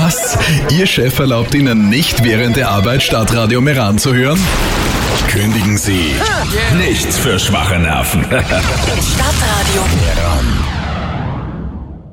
Was? Ihr Chef erlaubt Ihnen nicht während der Arbeit Stadtradio Meran zu hören? Kündigen Sie. Nichts für schwache Nerven. Stadtradio Meran.